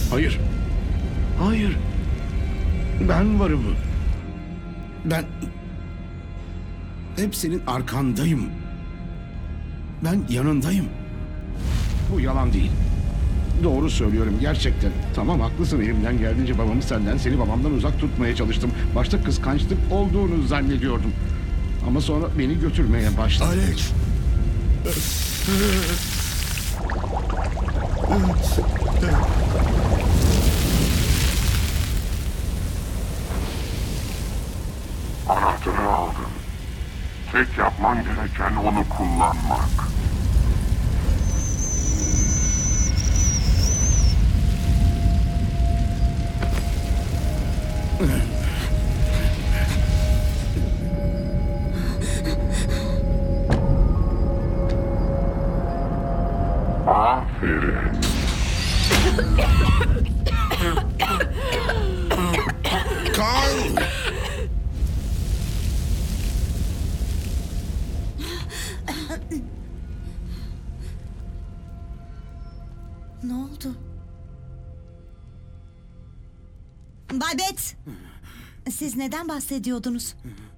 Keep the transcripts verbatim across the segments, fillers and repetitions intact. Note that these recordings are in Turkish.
Hayır. Hayır. Ben varım. Ben hep senin arkandayım. Ben yanındayım. Bu yalan değil. Doğru söylüyorum gerçekten. Tamam haklısın, elimden geldiğince babamı senden, seni babamdan uzak tutmaya çalıştım. Başta kıskançlık olduğunu zannediyordum. Ama sonra beni götürmeye başladı. Alex. Anahtarı aldın. Tek yapman gereken onu kullanmak. Aferin. Carl. Ne oldu? Bay Betts! Siz neden bahsediyordunuz?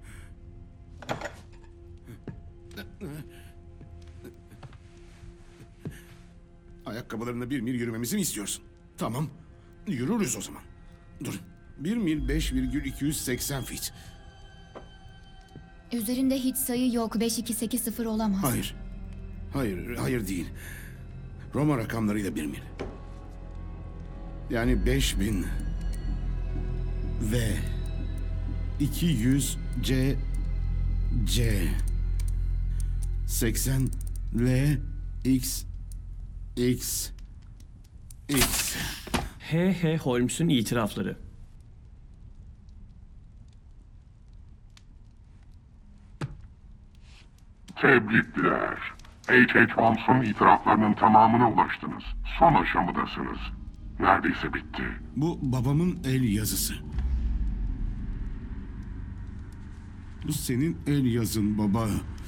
Ayakkabılarında bir mil yürümemizi mi istiyorsun? Tamam. Yürürüz o zaman. Dur. Bir mil beş virgül iki yüz seksen feet. Üzerinde hiç sayı yok. beş iki sekiz sıfır olamaz. Hayır. Hayır, hayır değil. Roma rakamlarıyla bir mil. Yani beş bin ve iki yüz C C seksen L X X X. H H. Holmes'un itirafları. Tebrikler. H H. Holmes'un itiraflarının tamamına ulaştınız. Son aşamadasınız. Neredeyse bitti. Bu babamın el yazısı. Bu senin el yazın baba.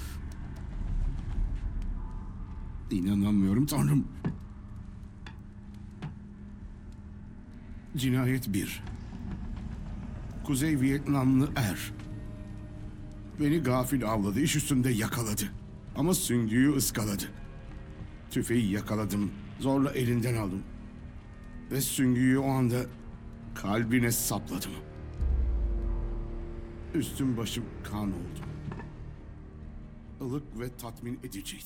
İnanamıyorum tanrım. Cinayet bir. Kuzey Vietnamlı er. Beni gafil avladı, iş üstünde yakaladı. Ama süngüyü ıskaladı. Tüfeği yakaladım, zorla elinden aldım. Ve süngüyü o anda kalbine sapladım. Üstüm başım kan oldu. Ilık ve tatmin ediciydi.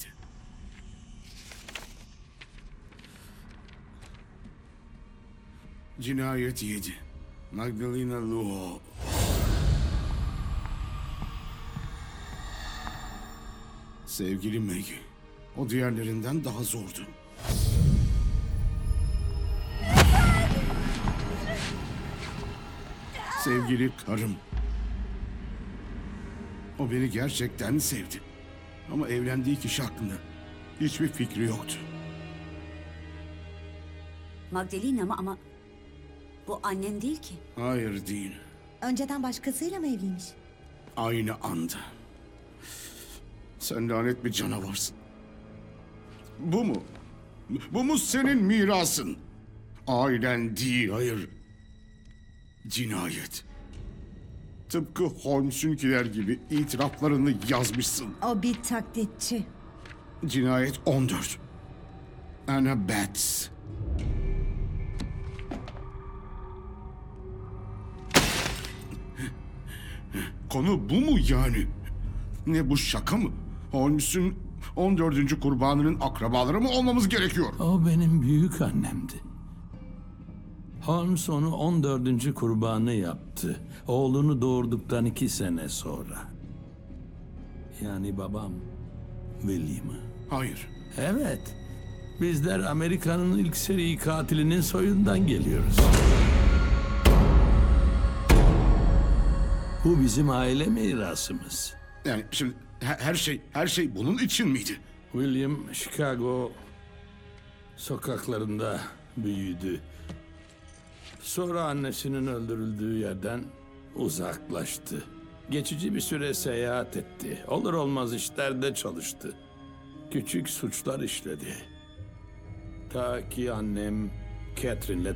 Cinayet yedi. Magdalena Luo. Sevgili Maggie, o diğerlerinden daha zordu. Sevgili karım. O beni gerçekten sevdi. Ama evlendiği kişi hakkında hiçbir fikri yoktu. Magdalena mı ama bu annen değil ki. Hayır değil. Önceden başkasıyla mı evliymiş? Aynı anda. Sen lanet bir canavarsın. Bu mu? Bu mu senin mirasın? Ailen değil, hayır. Cinayet. Tıpkı Holmes'unkiler gibi itiraflarını yazmışsın. O bir taklitçi. Cinayet on dört. Anna Betts. Konu bu mu yani? Ne bu, şaka mı? Holmes'un on dördüncü kurbanının akrabaları mı olmamız gerekiyor? O benim büyük annemdi. Holmes onu on dördüncü kurbanı yaptı. Oğlunu doğurduktan iki sene sonra. Yani babam William'ı. Hayır. Evet. Bizler Amerika'nın ilk seri katilinin soyundan geliyoruz. Bu bizim aile mirasımız. Yani şimdi he- her şey her şey bunun için miydi? William Chicago sokaklarında büyüdü. Sonra annesinin öldürüldüğü yerden uzaklaştı. Geçici bir süre seyahat etti. Olur olmaz işlerde çalıştı. Küçük suçlar işledi. Ta ki annem Catherine'le